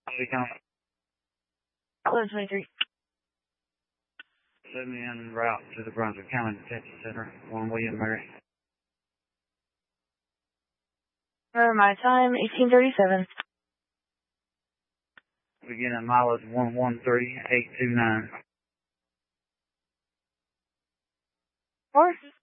Close 23. Send me en route to the Brunswick County Detention Center, 1 William Mary. My time, 1837. Beginning mileage 113,829. Horse.